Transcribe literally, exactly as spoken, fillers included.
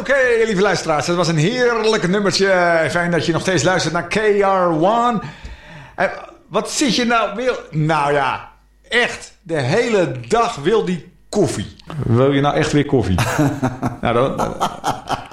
Oké, okay, lieve luisteraars. Dat was een heerlijk nummertje. Fijn dat je nog steeds luistert naar K R one. En wat zit je nou weer... Nou ja, echt. De hele dag wil die koffie. Wil je nou echt weer koffie? nou, dan,